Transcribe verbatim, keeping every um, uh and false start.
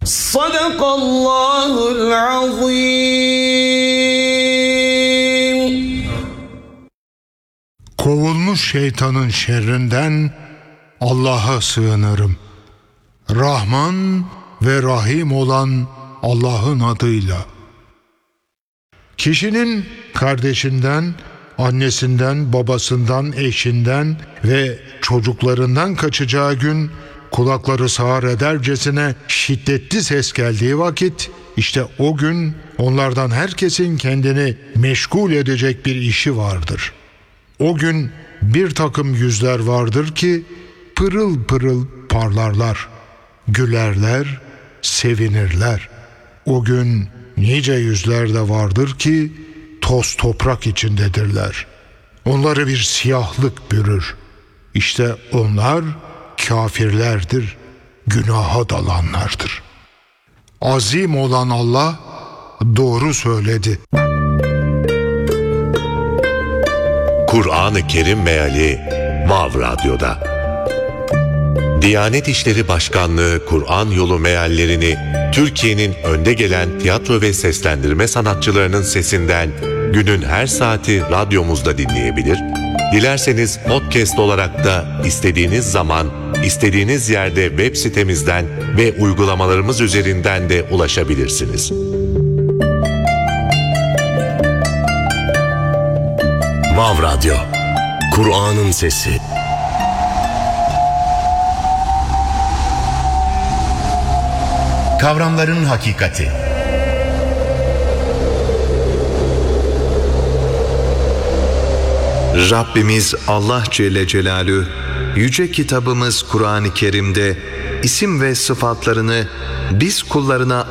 Sadakallahul azim. Kovulmuş şeytanın şerrinden Allah'a sığınırım. Rahman ve Rahim olan Allah'ın adıyla. Kişinin kardeşinden, annesinden, babasından, eşinden ve çocuklarından kaçacağı gün kulakları sağır edercesine şiddetli ses geldiği vakit, işte o gün onlardan herkesin kendini meşgul edecek bir işi vardır. O gün bir takım yüzler vardır ki pırıl pırıl parlarlar, gülerler, sevinirler. O gün nice yüzler de vardır ki toz toprak içindedirler. Onları bir siyahlık bürür. İşte onlar kafirlerdir, günaha dalanlardır. Azim olan Allah doğru söyledi. Kur'an-ı Kerim Meali Vav Radyo'da. Diyanet İşleri Başkanlığı Kur'an Yolu meallerini Türkiye'nin önde gelen tiyatro ve seslendirme sanatçılarının sesinden günün her saati radyomuzda dinleyebilir, dilerseniz podcast olarak da istediğiniz zaman, istediğiniz yerde web sitemizden ve uygulamalarımız üzerinden de ulaşabilirsiniz. Vav Radyo, Kur'an'ın sesi. Kavramların hakikati. Rabbimiz Allah Celle Celaluhu yüce kitabımız Kur'an-ı Kerim'de isim ve sıfatlarını biz kullarına